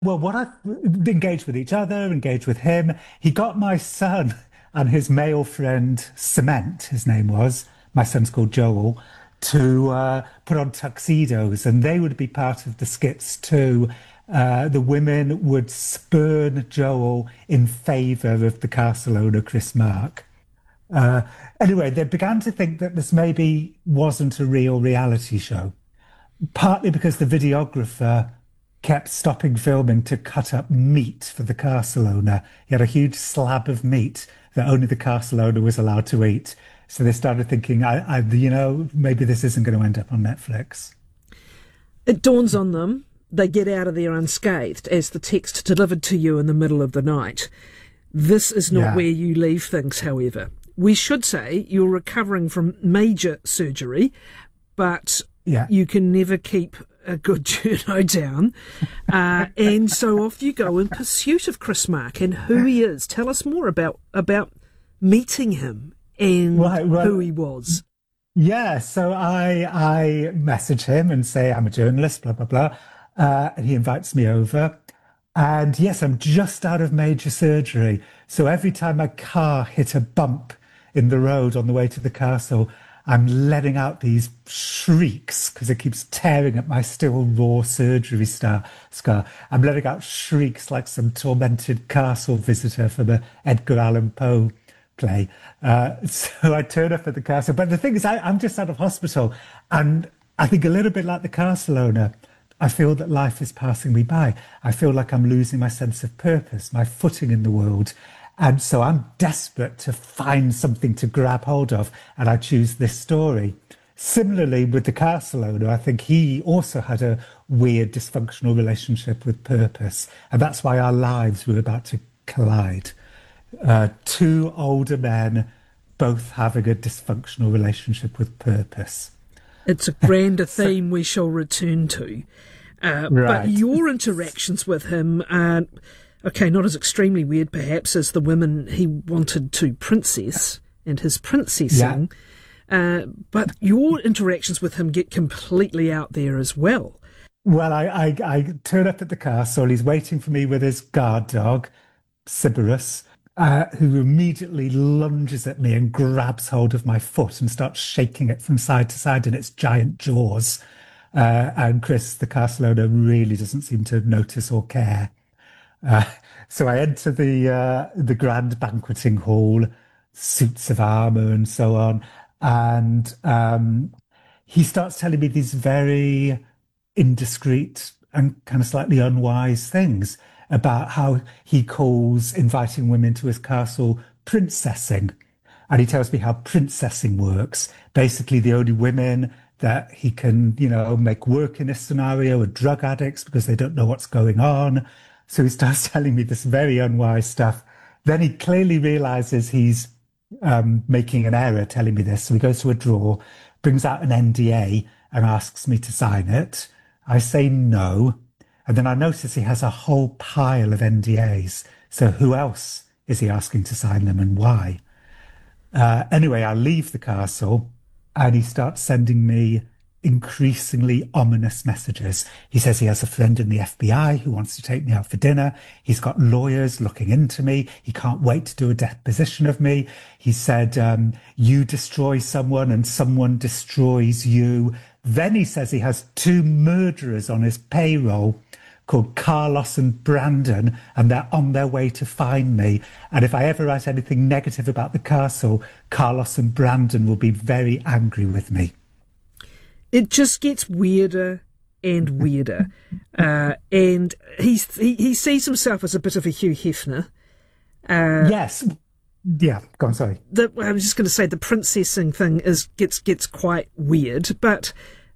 Well, what I engaged with each other, engaged with him. He got my son and his male friend, Cement, his name was. My son's called Joel, to put on tuxedos, and they would be part of the skits too. The women would spurn Joel in favour of the castle owner, Chris Mark. Uh, anyway, they began to think that this maybe wasn't a real reality show, partly because the videographer kept stopping filming to cut up meat for the castle owner. He had a huge slab of meat that only the castle owner was allowed to eat. So they started thinking, maybe this isn't going to end up on Netflix. It dawns on them. They get out of there unscathed as the text delivered to you in the middle of the night. This is not where you leave things, however. We should say you're recovering from major surgery, but you can never keep a good journo down. And so off you go in pursuit of Chris Mark and who he is. Tell us more about meeting him and who he was. Yeah, so I message him and say, I'm a journalist, blah, blah, blah. And he invites me over. And yes, I'm just out of major surgery. So every time my car hit a bump in the road on the way to the castle, I'm letting out these shrieks because it keeps tearing at my still raw surgery scar. I'm letting out shrieks like some tormented castle visitor from a Edgar Allan Poe play. So I turn up at the castle. But the thing is, I'm just out of hospital. And I think a little bit like the castle owner, I feel that life is passing me by. I feel like I'm losing my sense of purpose, my footing in the world. And so I'm desperate to find something to grab hold of, and I choose this story. Similarly, with the castle owner, I think he also had a weird dysfunctional relationship with purpose, and that's why our lives were about to collide. Two older men, both having a dysfunctional relationship with purpose. It's a grander theme we shall return to. Right. But your interactions with him are... Okay, not as extremely weird, perhaps, as the women he wanted to princess and his princessing. Yeah. But your interactions with him get completely out there as well. Well, I turn up at the castle. He's waiting for me with his guard dog, Sybaris, who immediately lunges at me and grabs hold of my foot and starts shaking it from side to side in its giant jaws. And Chris, the castle owner, really doesn't seem to notice or care. So I enter the grand banqueting hall, suits of armour and so on, and he starts telling me these very indiscreet and kind of slightly unwise things about how he calls inviting women to his castle princessing. And he tells me how princessing works. Basically, the only women that he can, make work in this scenario are drug addicts because they don't know what's going on. So he starts telling me this very unwise stuff. Then he clearly realizes he's making an error telling me this. So he goes to a drawer, brings out an NDA and asks me to sign it. I say no. And then I notice he has a whole pile of NDAs. So who else is he asking to sign them and why? Anyway, I leave the castle and he starts sending me increasingly ominous messages. He says he has a friend in the FBI who wants to take me out for dinner. He's got lawyers looking into me. He can't wait to do a deposition of me. He said, you destroy someone and someone destroys you. Then he says he has two murderers on his payroll called Carlos and Brandon, and they're on their way to find me. And if I ever write anything negative about the castle, Carlos and Brandon will be very angry with me. It just gets weirder and weirder. And he sees himself as a bit of a Hugh Hefner. Yes. Yeah, go on, sorry. I was just going to say the princessing thing gets quite weird, but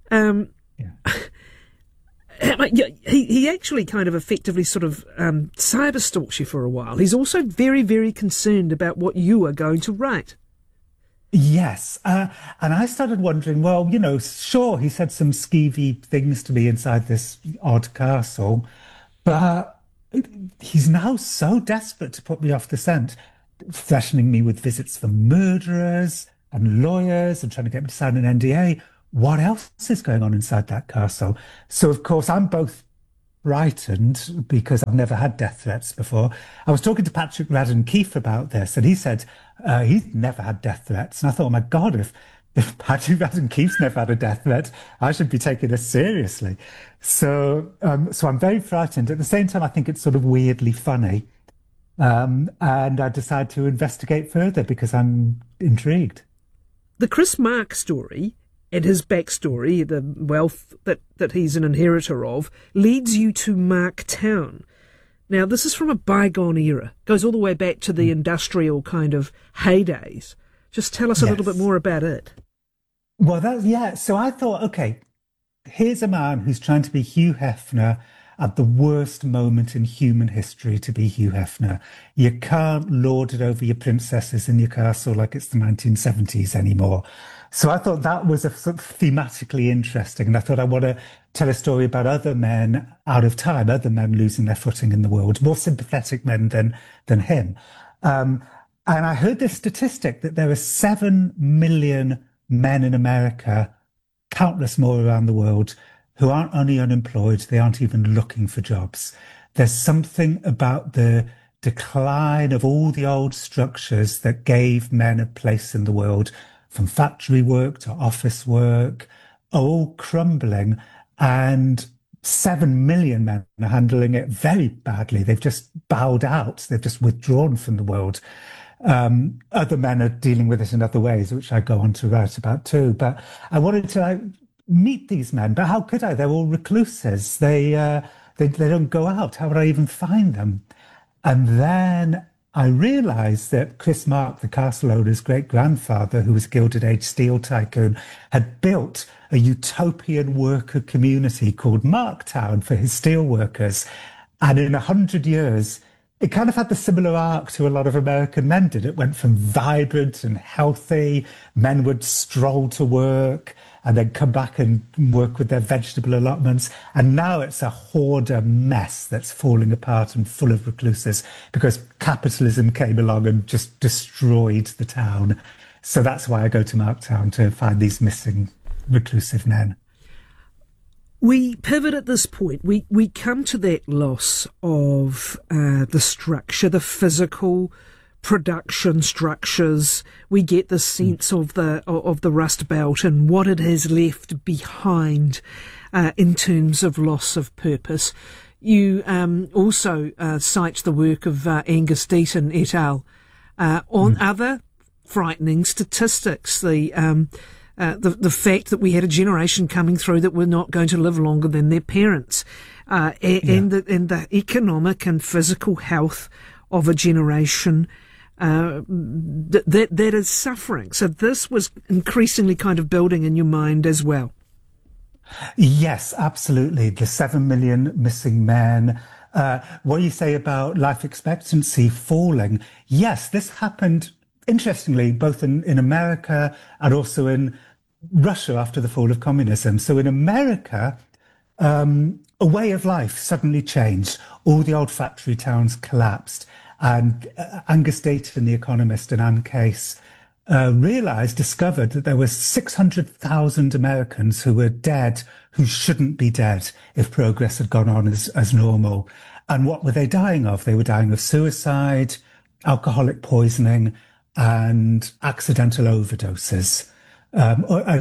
he actually kind of effectively sort of cyber stalks you for a while. He's also very, very concerned about what you are going to write. Yes. And I started wondering, well, sure, he said some skeevy things to me inside this odd castle, but he's now so desperate to put me off the scent, threatening me with visits from murderers and lawyers and trying to get me to sign an NDA. What else is going on inside that castle? So, of course, I'm both frightened because I've never had death threats before. I was talking to Patrick Radden Keefe about this, and he said he's never had death threats. And I thought, oh my God, if Patrick Radden Keefe's never had a death threat, I should be taking this seriously. So I'm very frightened. At the same time, I think it's sort of weirdly funny. And I decided to investigate further because I'm intrigued. The Chris Mark story and his backstory, the wealth that he's an inheritor of, leads you to Mark Town. Now, this is from a bygone era, goes all the way back to the industrial kind of heydays. Just tell us a little bit more about it. Well, so I thought, okay, here's a man who's trying to be Hugh Hefner at the worst moment in human history to be Hugh Hefner. You can't lord it over your princesses in your castle like it's the 1970s anymore. So I thought that was a sort of thematically interesting. And I thought I want to tell a story about other men out of time, other men losing their footing in the world, more sympathetic men than him. And I heard this statistic that there are 7 million men in America, countless more around the world, who aren't only unemployed, they aren't even looking for jobs. There's something about the decline of all the old structures that gave men a place in the world, from factory work to office work, are all crumbling, and 7 million men are handling it very badly. They've just bowed out. They've just withdrawn from the world. Other men are dealing with it in other ways, which I go on to write about too. But I wanted to meet these men, but how could I? They're all recluses. They don't go out. How would I even find them? And then I realised that Chris Mark, the castle owner's great-grandfather, who was a Gilded Age steel tycoon, had built a utopian worker community called Marktown for his steel workers. And in 100 years, it kind of had the similar arc to a lot of American men did. It went from vibrant and healthy. Men would stroll to work and then come back and work with their vegetable allotments. And now it's a hoarder mess that's falling apart and full of recluses because capitalism came along and just destroyed the town. So that's why I go to Marktown, to find these missing reclusive men. We pivot at this point. We come to that loss of the structure, the physical production structures. We get the sense of the Rust Belt and what it has left behind in terms of loss of purpose. You also cite the work of Angus Deaton et al. On other frightening statistics. The fact that we had a generation coming through that were not going to live longer than their parents, and the economic and physical health of a generation that is suffering. So this was increasingly kind of building in your mind as well. Yes, absolutely. The 7 million missing men. What you say about life expectancy falling. Yes, this happened, interestingly, both in America and also in Russia after the fall of communism. So in America, a way of life suddenly changed. All the old factory towns collapsed. And Angus Deaton, the economist, and Anne Case discovered that there were 600,000 Americans who were dead, who shouldn't be dead if progress had gone on as normal. And what were they dying of? They were dying of suicide, alcoholic poisoning, and accidental overdoses, of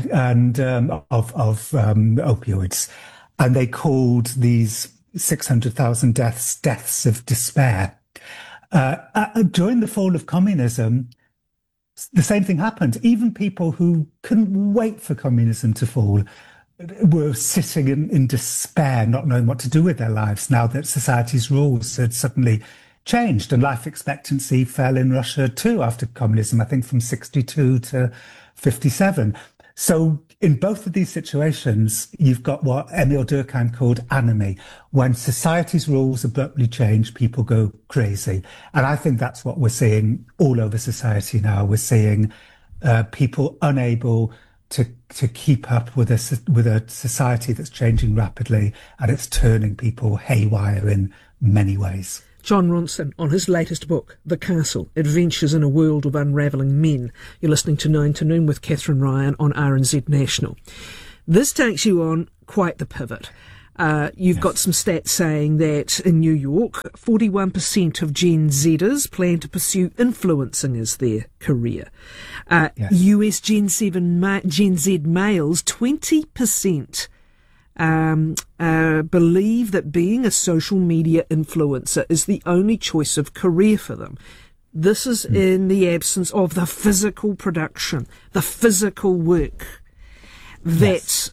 opioids. And they called these 600,000 deaths of despair. During the fall of communism, the same thing happened. Even people who couldn't wait for communism to fall were sitting in despair, not knowing what to do with their lives now that society's rules had suddenly changed. And life expectancy fell in Russia too after communism, I think from 62 to 57. So in both of these situations, you've got what Emil Durkheim called anomie. When society's rules abruptly change, people go crazy. And I think that's what we're seeing all over society now. We're seeing people unable to keep up with a society that's changing rapidly, and it's turning people haywire in many ways. Jon Ronson on his latest book, The Castle, Adventures in a World of Unravelling Men. You're listening to 9 to Noon with Catherine Ryan on RNZ National. This takes you on quite the pivot. You've got some stats saying that in New York, 41% of Gen Zers plan to pursue influencing as their career. US Gen Z males, 20% believe that being a social media influencer is the only choice of career for them. This is in the absence of the physical production, the physical work that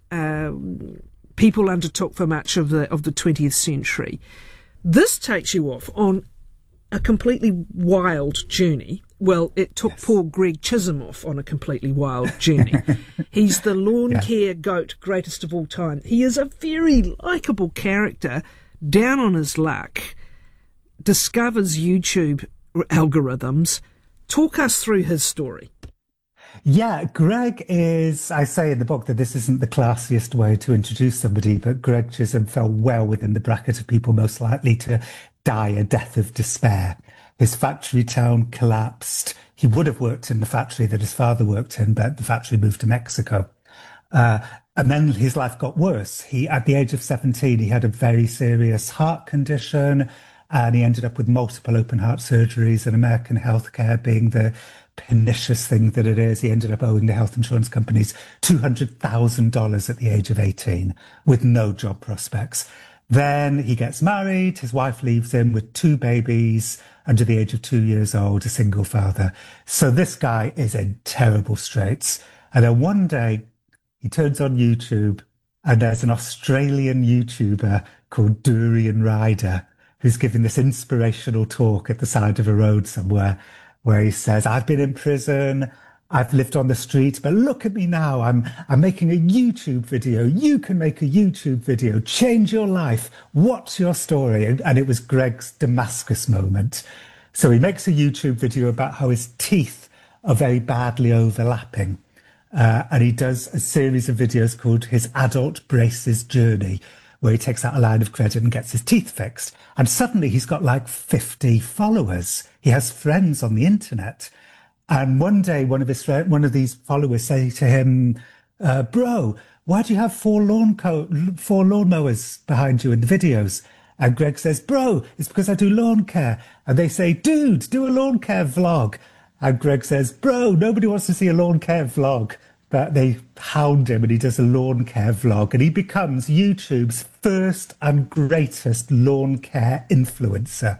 people undertook for much of the 20th century. This takes you off on a completely wild journey. Well, it took poor Greg Chisholm off on a completely wild journey. He's the lawn care goat, greatest of all time. He is a very likeable character, down on his luck, discovers YouTube algorithms. Talk us through his story. Yeah, Greg is, I say in the book that this isn't the classiest way to introduce somebody, but Greg Chisholm fell well within the bracket of people most likely to die a death of despair. His factory town collapsed. He would have worked in the factory that his father worked in, but the factory moved to Mexico. And then his life got worse. At the age of 17, he had a very serious heart condition, and he ended up with multiple open heart surgeries, and American healthcare being the pernicious thing that it is. He ended up owing the health insurance companies $200,000 at the age of 18 with no job prospects. Then he gets married. His wife leaves him with 2 babies under the age of 2 years old, a single father. So this guy is in terrible straits. And then one day he turns on YouTube and there's an Australian YouTuber called Durian Ryder who's giving this inspirational talk at the side of a road somewhere, where he says, I've been in prison, I've lived on the street, but look at me now, I'm making a YouTube video. You can make a YouTube video, change your life, what's your story? And it was Greg's Damascus moment. So he makes a YouTube video about how his teeth are very badly overlapping. And he does a series of videos called his Adult Braces Journey, where he takes out a line of credit and gets his teeth fixed. And suddenly he's got like 50 followers. He has friends on the internet. And one day, one of these followers say to him, bro, why do you have 4 lawnmowers behind you in the videos? And Greg says, bro, it's because I do lawn care. And they say, dude, do a lawn care vlog. And Greg says, bro, nobody wants to see a lawn care vlog. But they hound him and he does a lawn care vlog and he becomes YouTube's first and greatest lawn care influencer.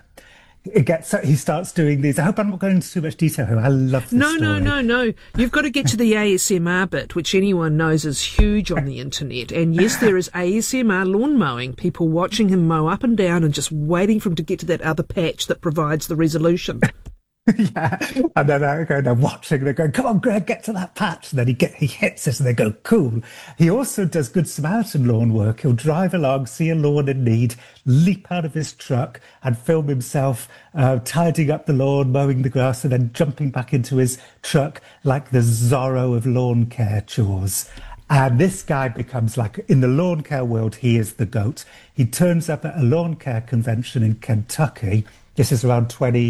He starts doing these. I hope I'm not going into too much detail here. I love this story. No. You've got to get to the ASMR bit, which anyone knows is huge on the internet. And yes, there is ASMR lawn mowing, people watching him mow up and down and just waiting for him to get to that other patch that provides the resolution. Yeah, and then they're watching, they're going, come on, Greg, get to that patch. And then he hits it and they go, cool. He also does Good Samaritan lawn work. He'll drive along, see a lawn in need, leap out of his truck and film himself tidying up the lawn, mowing the grass, and then jumping back into his truck like the Zorro of lawn care chores. And this guy becomes like, in the lawn care world, he is the GOAT. He turns up at a lawn care convention in Kentucky. This is around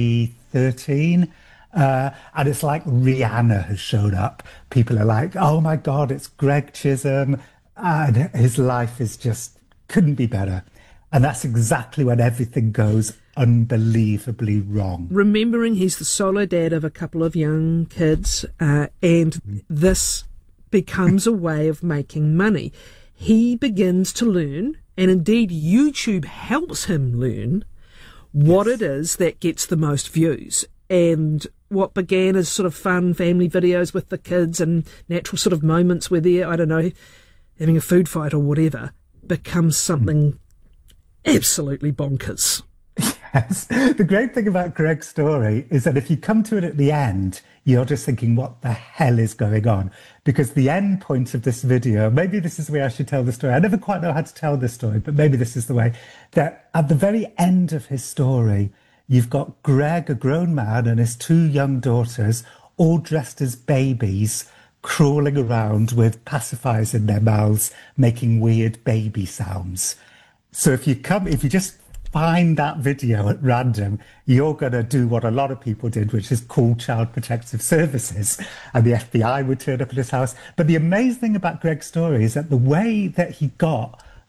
2013. And it's like Rihanna has shown up. People are like, oh my God, it's Greg Chisholm. And his life is just, couldn't be better. And that's exactly when everything goes unbelievably wrong. Remembering he's the solo dad of a couple of young kids, and this becomes a way of making money. He begins to learn, and indeed YouTube helps him learn what it is that gets the most views. And what began as sort of fun family videos with the kids and natural sort of moments where they're, I don't know, having a food fight or whatever, becomes something absolutely bonkers. Yes. The great thing about Greg's story is that if you come to it at the end, you're just thinking, what the hell is going on? Because the end point of this video, maybe this is the way I should tell the story. I never quite know how to tell this story, but maybe this is the way, that at the very end of his story, you've got Greg, a grown man, and his 2 young daughters, all dressed as babies, crawling around with pacifiers in their mouths, making weird baby sounds. So if you just find that video at random, you're going to do what a lot of people did, which is call Child Protective Services, and the FBI would turn up at his house. But the amazing thing about Greg's story is that the way that he got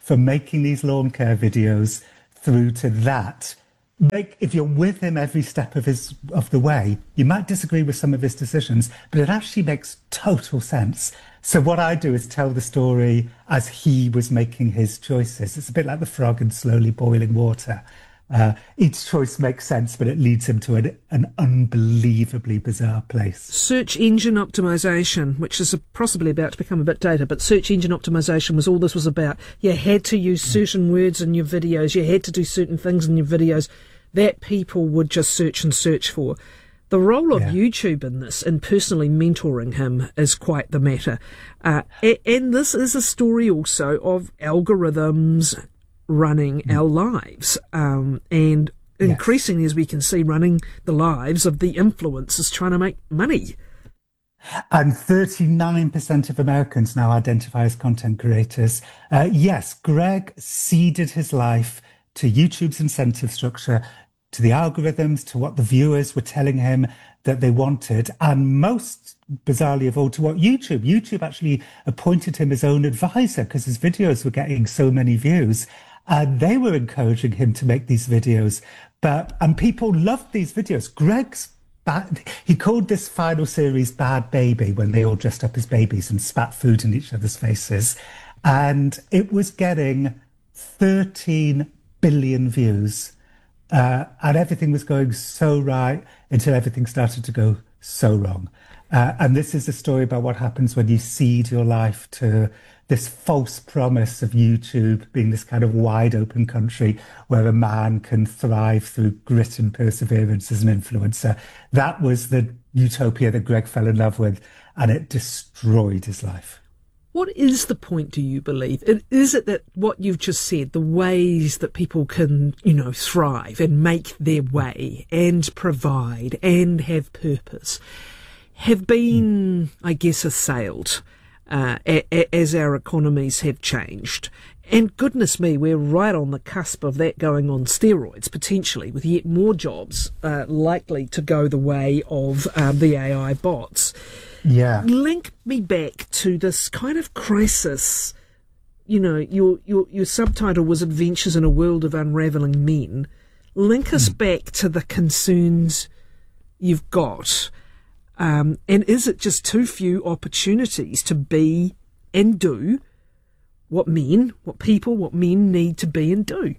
from making these lawn care videos through to that. If you're with him every step of the way, you might disagree with some of his decisions, but it actually makes total sense. So what I do is tell the story as he was making his choices. It's a bit like the frog in slowly boiling water. Each choice makes sense, but it leads him to an unbelievably bizarre place. Search engine optimization, which is possibly about to become a bit dated, but search engine optimization was all this was about. You had to use certain words in your videos. You had to do certain things in your videos that people would just search and search for. The role of YouTube in this, and personally mentoring him, is quite the matter. And this is a story also of algorithms running our lives, and increasingly, as we can see, running the lives of the influencers trying to make money. And 39% of Americans now identify as content creators. Yes, Greg ceded his life to YouTube's incentive structure, to the algorithms, to what the viewers were telling him that they wanted, and most bizarrely of all, to what YouTube actually appointed him his own advisor because his videos were getting so many views. And they were encouraging him to make these videos. And people loved these videos. He called this final series Bad Baby when they all dressed up as babies and spat food in each other's faces. And it was getting 13 billion views. And everything was going so right until everything started to go so wrong. And this is a story about what happens when you cede your life to this false promise of YouTube being this kind of wide open country where a man can thrive through grit and perseverance as an influencer. That was the utopia that Greg fell in love with, and it destroyed his life. What is the point, do you believe? Is it that what you've just said, the ways that people can, thrive and make their way and provide and have purpose have been, I guess, assailed as our economies have changed? And goodness me, we're right on the cusp of that going on steroids, potentially, with yet more jobs likely to go the way of the AI bots. Yeah. Link me back to this kind of crisis. Your subtitle was Adventures in a World of Unravelling Men. Link us back to the concerns you've got. And is it just too few opportunities to be and do what men need to be and do?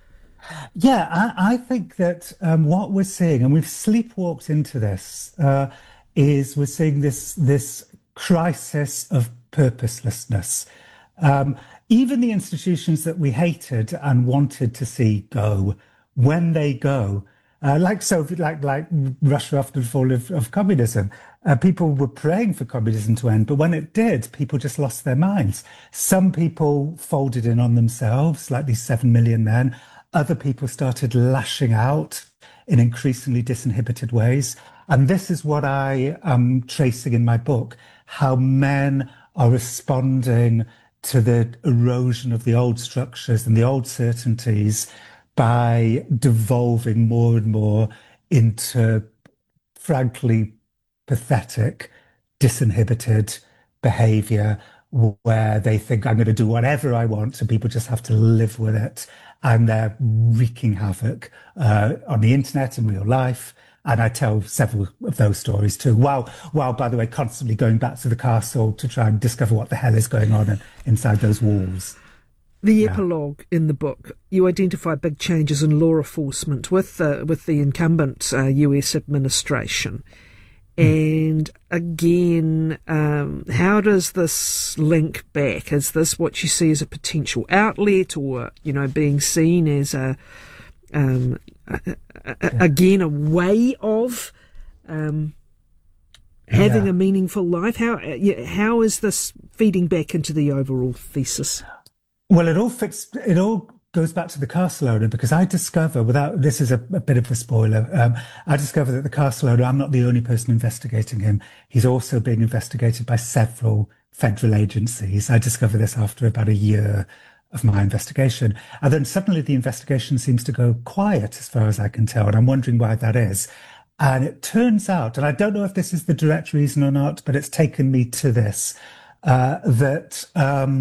Yeah, I think that what we're seeing, and we've sleepwalked into this, is we're seeing this crisis of purposelessness. Even the institutions that we hated and wanted to see go, when they go, like Russia after the fall of communism, people were praying for communism to end, but when it did, people just lost their minds. Some people folded in on themselves, like these 7 million men. Other people started lashing out in increasingly disinhibited ways. And this is what I am tracing in my book, how men are responding to the erosion of the old structures and the old certainties by devolving more and more into, frankly, pathetic, disinhibited behavior where they think I'm going to do whatever I want and people just have to live with it. And they're wreaking havoc on the internet and real life. And I tell several of those stories too, while by the way, constantly going back to the castle to try and discover what the hell is going on inside those walls. The epilogue in the book, you identify big changes in law enforcement with the incumbent US administration. And again, how does this link back? Is this what you see as a potential outlet, or being seen as again a way of having a meaningful life? How is this feeding back into the overall thesis? Well, it all goes back to the castle owner, because I discover, this is a bit of a spoiler, I discover that the castle owner, I'm not the only person investigating him. He's also being investigated by several federal agencies. I discover this after about a year of my investigation. And then suddenly the investigation seems to go quiet as far as I can tell. And I'm wondering why that is. And it turns out, and I don't know if this is the direct reason or not, but it's taken me to this, that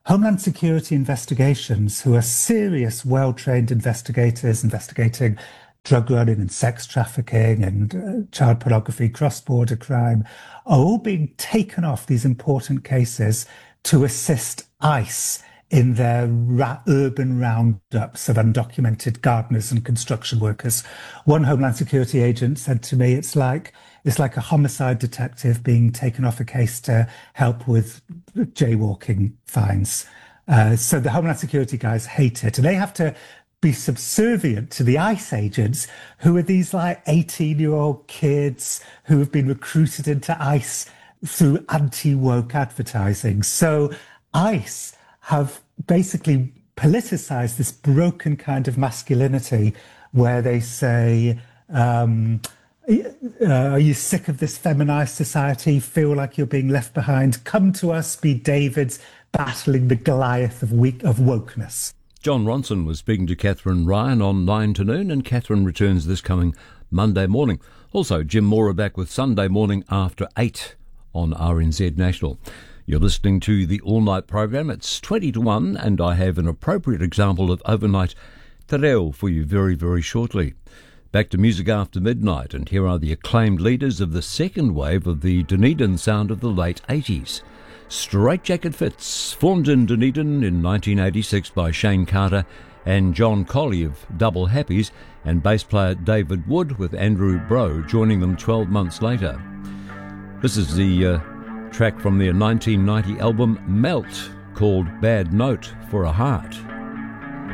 Homeland Security investigations, who are serious, well-trained investigators investigating drug running and sex trafficking and child pornography, cross-border crime, are all being taken off these important cases to assist ICE in their urban roundups of undocumented gardeners and construction workers. One Homeland Security agent said to me, it's like a homicide detective being taken off a case to help with jaywalking fines. So the Homeland Security guys hate it, and they have to be subservient to the ICE agents, who are these like 18-year-old kids who have been recruited into ICE through anti-woke advertising. So ICE have basically politicized this broken kind of masculinity where they say, are you sick of this feminized society? Feel like you're being left behind? Come to us, be Davids, battling the Goliath of wokeness. John Ronson was speaking to Catherine Ryan on 9 to Noon, and Catherine returns this coming Monday morning. Also, Jim Moore back with Sunday morning after 8 on RNZ National. You're listening to the all-night program. It's 20 to 1, and I have an appropriate example of overnight te reo for you very, very shortly. Back to music after midnight, and here are the acclaimed leaders of the second wave of the Dunedin sound of the late 80s. Straight Jacket Fits, formed in Dunedin in 1986 by Shane Carter and John Colley of Double Happies, and bass player David Wood with Andrew Bro joining them 12 months later. This is the track from their 1990 album Melt, called Bad Note for a Heart.